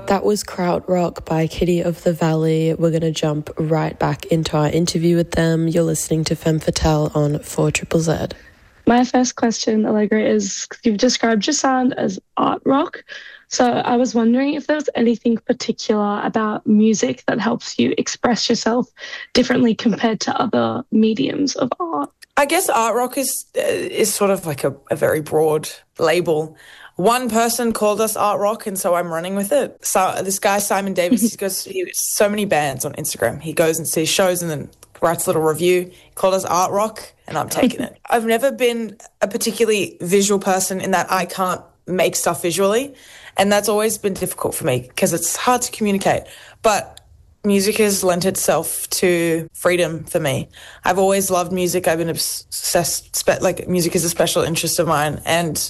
That was Krautrock by Kitty of the Valley. We're going to jump right back into our interview with them. You're listening to Femme Fatale on 4ZZZ. My first question, Allegra, is you've described your sound as art rock. So I was wondering if there was anything particular about music that helps you express yourself differently compared to other mediums of art. I guess art rock is sort of like a very broad label. One person called us art rock, and so I'm running with it. So this guy, Simon Davis, he has so many bands on Instagram. He goes and sees shows and then writes a little review. He called us art rock, and I'm taking it. I've never been a particularly visual person in that I can't make stuff visually, and that's always been difficult for me because it's hard to communicate. But music has lent itself to freedom for me. I've always loved music. I've been obsessed, like music is a special interest of mine, and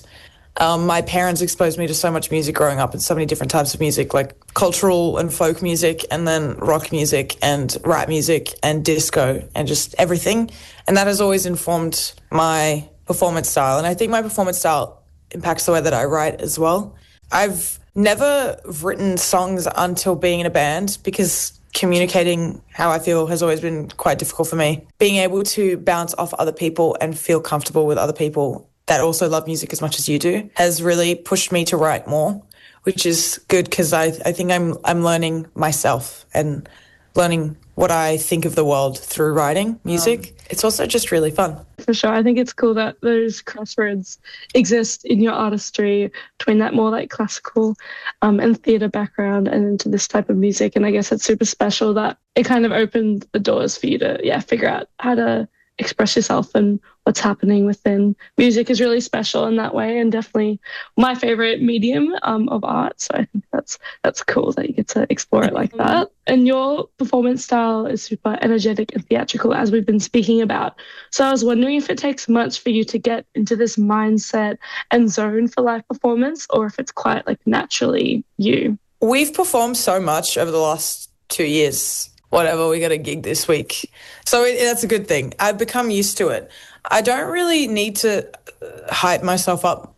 my parents exposed me to so much music growing up and so many different types of music, like cultural and folk music, and then rock music and rap music and disco and just everything. And that has always informed my performance style. And I think my performance style impacts the way that I write as well. I've never written songs until being in a band because communicating how I feel has always been quite difficult for me. Being able to bounce off other people and feel comfortable with other people that also love music as much as you do has really pushed me to write more, which is good because I think I'm learning myself and learning what I think of the world through writing music. It's also just really fun. For sure. I think it's cool that those crossroads exist in your artistry between that more like classical and theatre background and into this type of music. And I guess it's super special that it kind of opened the doors for you to figure out how to express yourself and what's happening within music is really special in that way, and definitely my favorite medium of art. So I think that's cool that you get to explore it like that. And your performance style is super energetic and theatrical, as we've been speaking about. So I was wondering if it takes much for you to get into this mindset and zone for live performance, or if it's quite like naturally you. We've performed so much over the last 2 years. Whatever, we got a gig this week. So that's a good thing. I've become used to it. I don't really need to hype myself up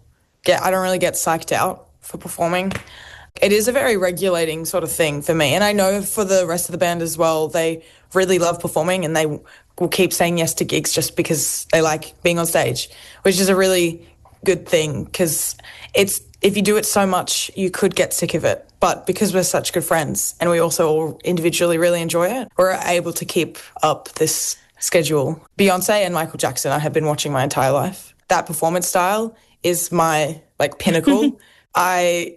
I don't really get psyched out for performing. It is a very regulating sort of thing for me. And I know for the rest of the band as well, they really love performing and they will keep saying yes to gigs just because they like being on stage, which is a really good thing because if you do it so much, you could get sick of it. But because we're such good friends and we also all individually really enjoy it, we're able to keep up this schedule. Beyonce and Michael Jackson I have been watching my entire life. That performance style is my pinnacle. I'm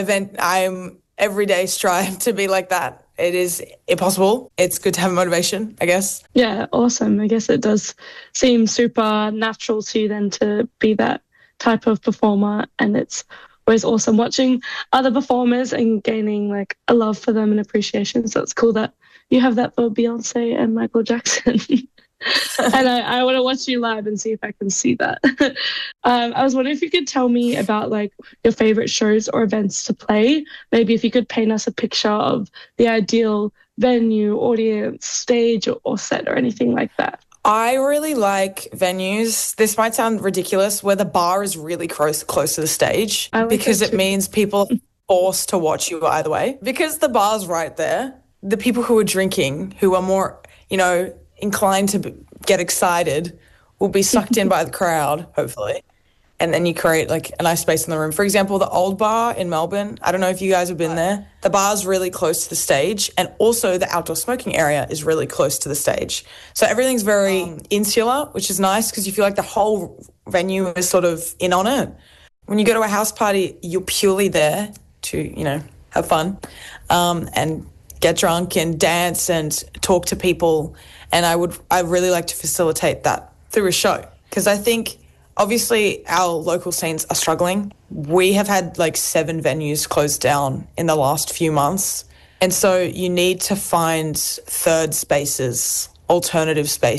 every day strive to be like that. It is impossible. It's good to have motivation, I guess. Yeah, awesome. I guess it does seem super natural to you then to be that type of performer, and it's always awesome watching other performers and gaining a love for them and appreciation. So it's cool that you have that for Beyonce and Michael Jackson. And I want to watch you live and see if I can see that. I was wondering if you could tell me about your favorite shows or events to play. Maybe if you could paint us a picture of the ideal venue, audience, stage or set or anything like that. I really like venues. This might sound ridiculous, where the bar is really close to the stage because it means people are forced to watch you either way. Because the bar's right there, the people who are drinking, who are more, inclined to get excited, will be sucked in by the crowd, hopefully. And then you create a nice space in the room. For example, the Old Bar in Melbourne, I don't know if you guys have been there. The bar's really close to the stage, and also the outdoor smoking area is really close to the stage. So everything's very insular, which is nice because you feel like the whole venue is sort of in on it. When you go to a house party, you're purely there to, have fun and get drunk and dance and talk to people. And I really like to facilitate that through a show because I think obviously our local scenes are struggling. We have had 7 venues closed down in the last few months. And so you need to find third spaces, alternative spaces.